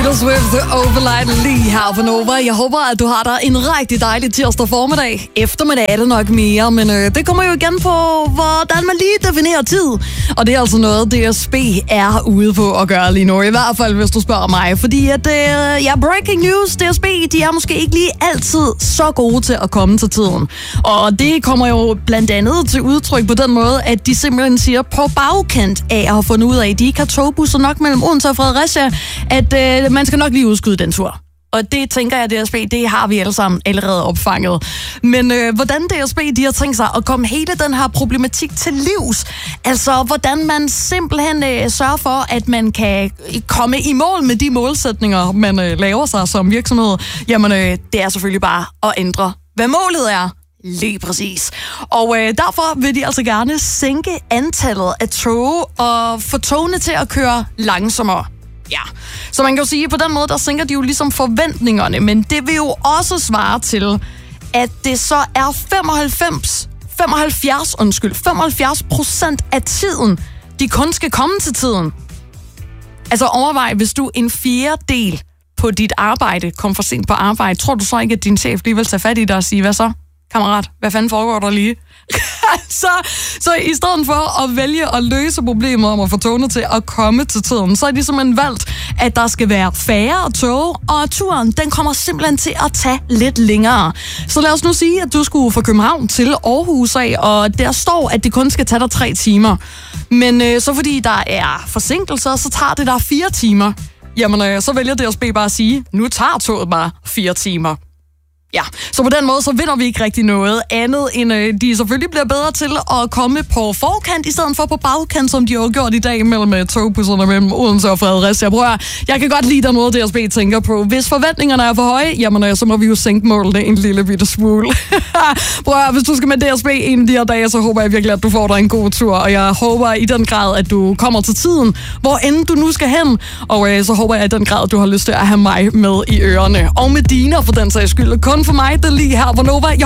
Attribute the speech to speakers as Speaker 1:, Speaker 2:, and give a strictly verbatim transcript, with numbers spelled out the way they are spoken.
Speaker 1: Taylor Swift Overlight lige her på Nova. Jeg håber, at du har dig en rigtig dejlig tirsdag formiddag. Eftermiddag er det nok mere, men øh, det kommer jo igen på, hvordan man lige definerer tid. Og det er altså noget, D S B er ude på at gøre lige nu. I hvert fald, hvis du spørger mig. Fordi at, øh, ja, breaking news, D S B, de er måske ikke lige altid så gode til at komme til tiden. Og det kommer jo blandt andet til udtryk på den måde, at de simpelthen siger på bagkant af at have fundet ud af, at de ikke har togbusser nok mellem Odense og Fredericia, at øh, man skal nok lige udskyde den tur. Og det tænker jeg, D S B, det har vi alle sammen allerede opfanget. Men øh, hvordan D S B, de har tænkt sig at komme hele den her problematik til livs? Altså, hvordan man simpelthen øh, sørger for, at man kan komme i mål med de målsætninger, man øh, laver sig som virksomhed. Jamen, øh, det er selvfølgelig bare at ændre, hvad målet er. Lige præcis. Og øh, derfor vil de altså gerne sænke antallet af tog og få togene til at køre langsommere. Ja, så man kan jo sige, på den måde, der sænker de jo ligesom forventningerne, men det vil jo også svare til, at det så er femoghalvfems, femoghalvfjerds, undskyld, femoghalvfjerds procent af tiden, de kun skal komme til tiden. Altså overvej, hvis du en fjerdedel på dit arbejde kom for sent på arbejde, tror du så ikke, at din chef lige vil tage fat i dig og sige, hvad så? Kammerat, hvad fanden foregår der lige? så, så i stedet for at vælge at løse problemer om at få togene til at komme til tiden, så er de simpelthen valgt, at der skal være færre tog, og turen, den kommer simpelthen til at tage lidt længere. Så lad os nu sige, at du skulle fra København til Aarhus af, og der står, at det kun skal tage dig tre timer. Men øh, så fordi der er forsinkelser, så tager det der fire timer. Jamen, øh, så vælger D S B bare at sige, nu tager toget bare fire timer. Ja, så på den måde, så vinder vi ikke rigtig noget andet, end øh, de selvfølgelig bliver bedre til at komme på forkant, i stedet for på bagkant, som de har gjort i dag mellem øh, togbusserne mellem Odense og Fredericia. Prøv at, jeg kan godt lide, der noget, D S B tænker på. Hvis forventningerne er for høje, jamen øh, så må vi jo sænke målene en lille bitte smule. Prøv at, hvis du skal med D S B en af de her dage, så håber jeg virkelig, at du får dig en god tur, og jeg håber i den grad, at du kommer til tiden, hvor end du nu skal hen, og øh, så håber jeg i den grad, at du har lyst til at have mig med i ørerne, og med dine for den sags skyld. Kun for mig, det lige her på Nova. Jeg